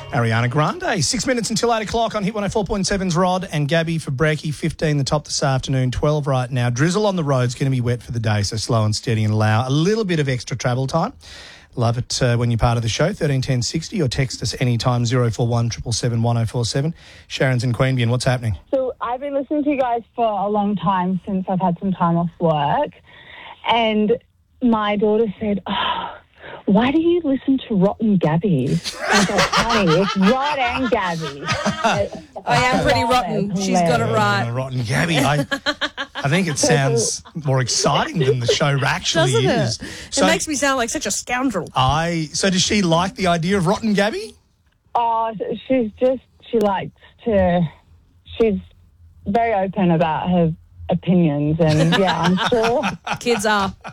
Ariana Grande. 6 minutes until 8 o'clock on Hit 104.7's Rod and Gabby for Brekkie. 15 the top this afternoon, 12 right now. Drizzle on the road's going to be wet for the day, so slow and steady and allow a little bit of extra travel time. Love it when you're part of the show, 131060, or text us anytime, 041 777 1047. Sharon's in Queanbeyan. What's happening? So I've been listening to you guys for a long time since I've had some time off work. And my daughter said, why do you listen to Rotten Gabby? I was like, honey, it's Rod and Gabby. I am pretty rotten. She's got it right. Rotten Gabby. I think it sounds more exciting than the show actually Doesn't is. it? So, It makes me sound like such a scoundrel. so does she like the idea of Rotten Gabby? Oh, she's very open about her opinions, and yeah, I'm sure Kids are.